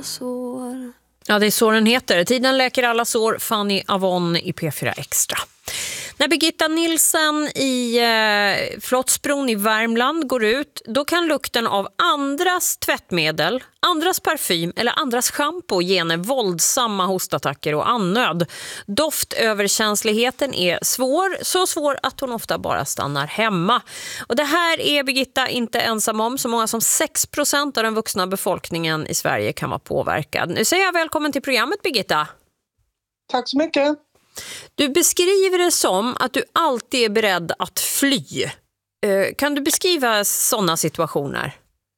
alla sår. Ja, det är så den heter. Tiden läker alla sår. Fanny Avon i P4 Extra. När Birgitta Nilsen i Flottsbron i Värmland går ut, då kan lukten av andras tvättmedel, andras parfym eller andras shampoo ge henne våldsamma hostattacker och annöd. Doftöverkänsligheten är svår, så svår att hon ofta bara stannar hemma. Och det här är Birgitta inte ensam om. Så många som 6% av den vuxna befolkningen i Sverige kan vara påverkad. Nu säger jag välkommen till programmet, Birgitta. Tack så mycket. Du beskriver det som att du alltid är beredd att fly. Kan du beskriva sådana situationer?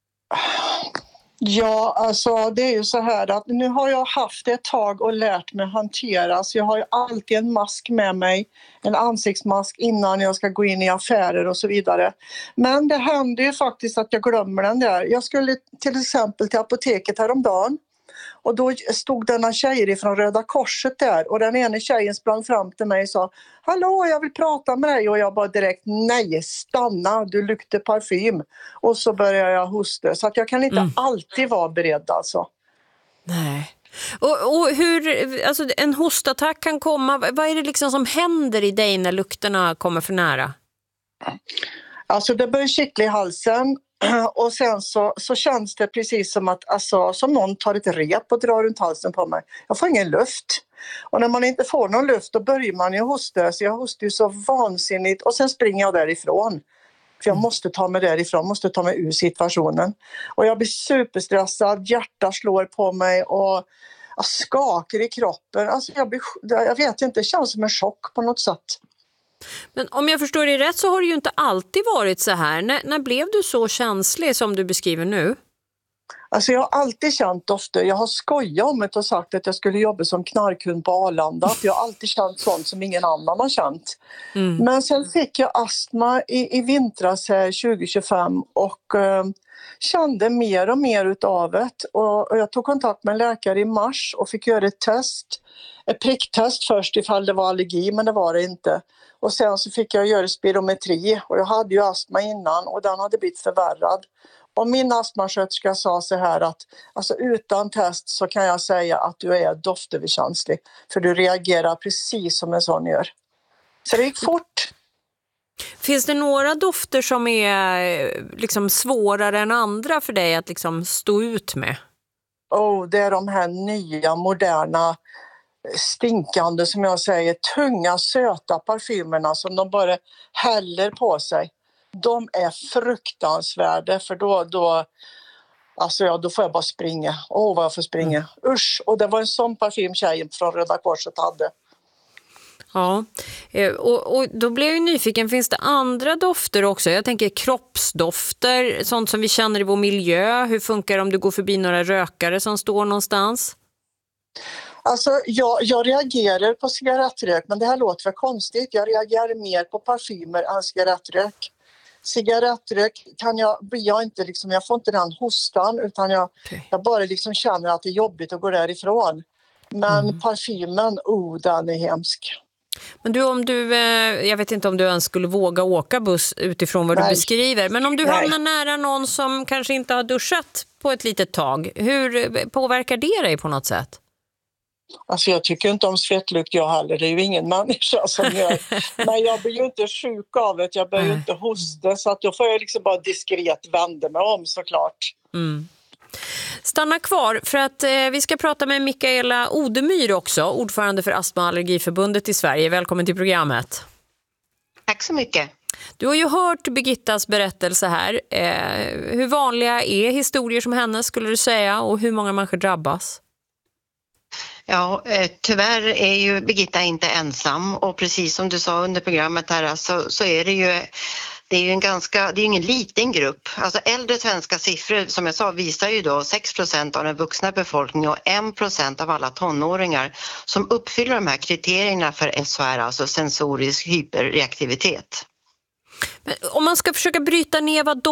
Ja, alltså det är ju så här att nu har jag haft ett tag och lärt mig hantera. Så jag har ju alltid en mask med mig, en ansiktsmask innan jag ska gå in i affärer och så vidare. Men det händer ju faktiskt att jag glömmer den där. Jag skulle till exempel till apoteket häromdagen. Och då stod denna tjejer från Röda Korset där och den ena tjejen sprang fram till mig och sa: hallå, jag vill prata med dig. Och jag bara direkt: nej, stanna, du luktar parfym. Och så började jag hosta. Så att jag kan inte alltid vara beredd alltså. Nej. Och hur, alltså en hostattack kan komma, vad är det liksom som händer i dig när lukterna kommer för nära? Alltså det börjar kittla i halsen. Och sen så känns det precis som att alltså, som någon tar ett rep och drar runt halsen på mig. Jag får ingen luft. Och när man inte får någon luft då börjar man ju hosta. Så jag hostar ju så vansinnigt. Och sen springer jag därifrån. För jag måste ta mig därifrån, måste ta mig ur situationen. Och jag blir superstressad, hjärtat slår på mig och jag skakar i kroppen. Alltså jag vet inte, det känns som en chock på något sätt. Men om jag förstår det rätt så har det ju inte alltid varit så här. När blev du så känslig som du beskriver nu? Alltså jag har alltid känt ofta, jag har skojat om det och sagt att jag skulle jobba som knarkhund på Arlanda. För jag har alltid känt sånt som ingen annan har känt. Men sen fick jag astma i vintras här 2025 och kände mer och mer utav det. Och jag tog kontakt med en läkare i mars och fick göra ett pricktest först ifall det var allergi, men det var det inte. Och sen så fick jag göra spirometri och jag hade ju astma innan och den hade blivit förvärrad. Och min astmasköterska sa så här att alltså utan test så kan jag säga att du är doftöverkänslig. För du reagerar precis som en sån gör. Så det gick fort. Finns det några dofter som är liksom svårare än andra för dig att liksom stå ut med? Det är de här nya, moderna, stinkande, som jag säger, tunga, söta parfymerna som de bara häller på sig. De är fruktansvärda för då får jag bara springa. Vad jag får springa. Usch, och det var en sån parfym tjejen från Röda Korset hade. Ja, och då blir jag ju nyfiken, finns det andra dofter också? Jag tänker kroppsdofter, sånt som vi känner i vår miljö. Hur funkar det om du går förbi några rökare som står någonstans? Alltså jag reagerar på cigarettrök, men det här låter för konstigt. Jag reagerar mer på parfymer än cigarettrök. Cigarettrök jag får inte den hostan utan jag bara liksom känner att det är jobbigt att gå därifrån. Men parfymen, den är hemsk. Men jag vet inte om du ens skulle våga åka buss utifrån vad du beskriver. Men om du hamnar nära någon som kanske inte har duschat på ett litet tag, hur påverkar det dig på något sätt? Alltså jag tycker inte om svettlukt jag heller, det är ju ingen människa som gör. Men jag blir ju inte sjuk av det, jag börjar ju inte hosta, så att då får jag liksom bara diskret vända mig om såklart. Stanna kvar för att vi ska prata med Mikaela Odemyr också, ordförande för Astma- och allergiförbundet i Sverige. Välkommen till programmet. Tack så mycket. Du har ju hört Birgittas berättelse här. Hur vanliga är historier som hennes skulle du säga och hur många människor drabbas? Ja, tyvärr är ju Birgitta inte ensam och precis som du sa under programmet här så är det är ju ingen liten grupp. Alltså äldre svenska siffror som jag sa visar ju då 6% av den vuxna befolkningen och 1% av alla tonåringar som uppfyller de här kriterierna för SHR, alltså sensorisk hyperreaktivitet. Men om man ska försöka bryta ner vad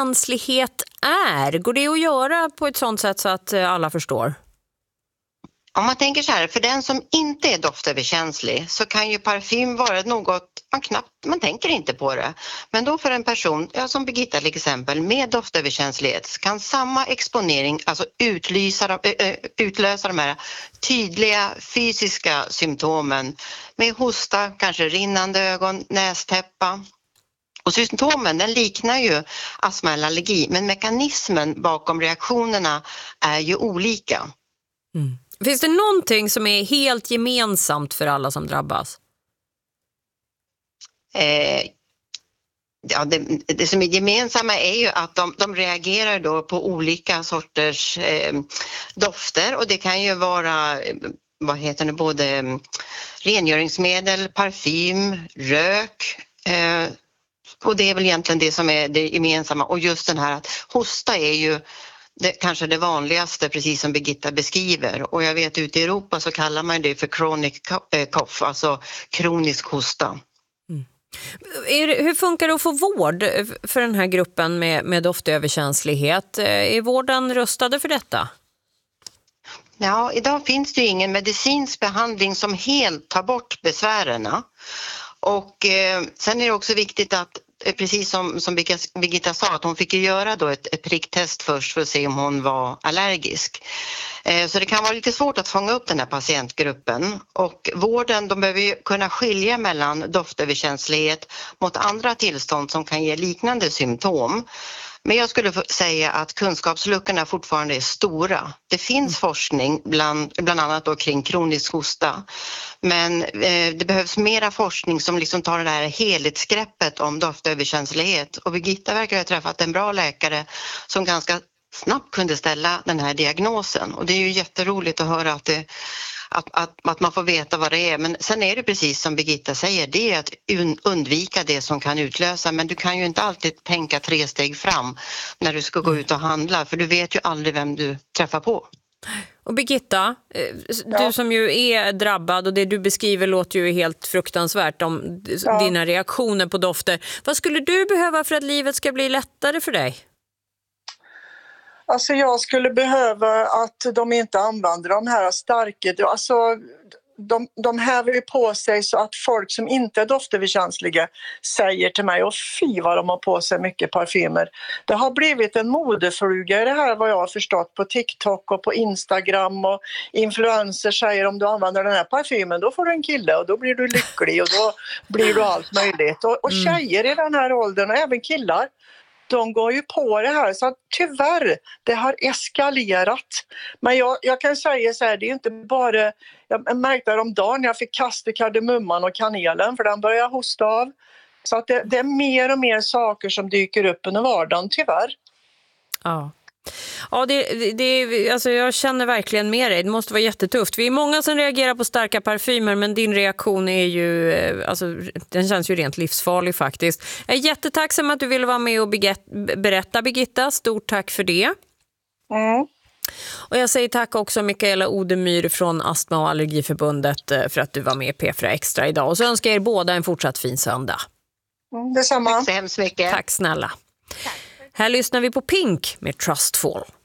doftöverkänslighet är, går det att göra på ett sådant sätt så att alla förstår? Om man tänker så här, för den som inte är doftöverkänslig så kan ju parfym vara något man tänker inte på det. Men då för en person, som Birgitta till exempel, med doftöverkänslighet kan samma exponering alltså utlösa de här tydliga fysiska symptomen med hosta, kanske rinnande ögon, nästäppa. Och symptomen den liknar ju astma eller allergi, men mekanismen bakom reaktionerna är ju olika. Mm. Finns det någonting som är helt gemensamt för alla som drabbas? Det som är gemensamma är ju att de reagerar då på olika sorters dofter, och det kan ju vara både rengöringsmedel, parfym, rök, och det är väl egentligen det som är det gemensamma. Och just den här att hosta är ju kanske det vanligaste, precis som Birgitta beskriver. Och jag vet ute i Europa så kallar man det för chronic cough, alltså kronisk hosta. Mm. Hur funkar det att få vård för den här gruppen med doftöverkänslighet? Är vården rustade för detta? Ja, idag finns det ju ingen medicinsk behandling som helt tar bort besvärerna. Och sen är det också viktigt att, precis som Birgitta sa, att hon fick ju göra då ett pricktest först för att se om hon var allergisk. Så det kan vara lite svårt att fånga upp den här patientgruppen. Och vården, de behöver ju kunna skilja mellan doftöverkänslighet mot andra tillstånd som kan ge liknande symptom. Men jag skulle säga att kunskapsluckorna fortfarande är stora. Det finns forskning bland annat då kring kronisk hosta. Men det behövs mera forskning som liksom tar det här helhetsgreppet om doftöverkänslighet. Och Birgitta verkar ha träffat en bra läkare som ganska snabbt kunde ställa den här diagnosen. Och det är ju jätteroligt att höra att man får veta vad det är. Men sen är det precis som Birgitta säger, det är att undvika det som kan utlösa. Men du kan ju inte alltid tänka 3 steg fram när du ska gå ut och handla, för du vet ju aldrig vem du träffar på. Och Birgitta, du som ju är drabbad, och det du beskriver låter ju helt fruktansvärt om dina reaktioner på dofter. Vad skulle du behöva för att livet ska bli lättare för dig? Alltså jag skulle behöva att de inte använder de här starka, alltså de häver ju på sig så att folk som inte är doftöverkänsliga säger till mig, och fy vad de har på sig mycket parfymer. Det har blivit en modefluga i det här, vad jag har förstått, på TikTok och på Instagram, och influencers säger om du använder den här parfymen då får du en kille och då blir du lycklig och då blir du allt möjligt. Och tjejer i den här åldern och även killar, de går ju på det här, så att tyvärr, det har eskalerat. Men jag kan säga så här, det är inte bara, jag märkte om dagen jag fick kasta kardemumman och kanelen för den börjar hosta av. Så att det är mer och mer saker som dyker upp under vardagen, tyvärr. Ja. Ja, alltså jag känner verkligen med dig. Det måste vara jättetufft. Vi är många som reagerar på starka parfymer, men din reaktion är ju, alltså, den känns ju rent livsfarlig faktiskt. Jag är jättetacksam att du ville vara med och berätta, Birgitta. Stort tack för det. Mm. Och jag säger tack också Mikaela Odemyr från Astma- och allergiförbundet för att du var med i P4 Extra idag. Och så önskar jag er båda en fortsatt fin söndag. Detsamma. Tack så hemskt mycket. Tack snälla. Tack. Här lyssnar vi på Pink med Trustful.